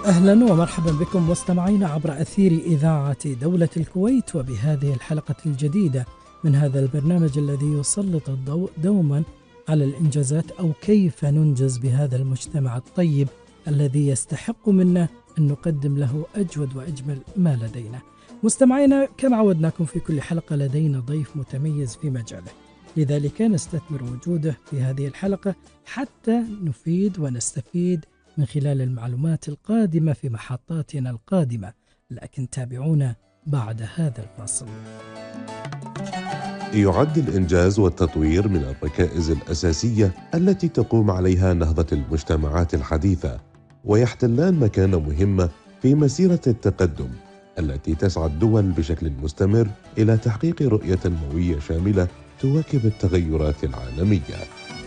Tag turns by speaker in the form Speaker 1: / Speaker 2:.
Speaker 1: أهلا ومرحبا بكم مستمعين عبر أثير إذاعة دولة الكويت، وبهذه الحلقة الجديدة من هذا البرنامج الذي يسلط الضوء دوما على الإنجازات، أو كيف ننجز بهذا المجتمع الطيب الذي يستحق منا أن نقدم له أجود وأجمل ما لدينا. مستمعينا، كما عودناكم في كل حلقة لدينا ضيف متميز في مجاله، لذلك نستثمر وجوده في هذه الحلقة حتى نفيد ونستفيد من خلال المعلومات القادمة في محطاتنا القادمة. لكن تابعونا بعد هذا الفاصل.
Speaker 2: يعد الإنجاز والتطوير من الركائز الأساسية التي تقوم عليها نهضة المجتمعات الحديثة، ويحتلان مكانة مهمة في مسيرة التقدم التي تسعى الدول بشكل مستمر إلى تحقيق رؤية تنموية شاملة تواكب التغيرات العالمية.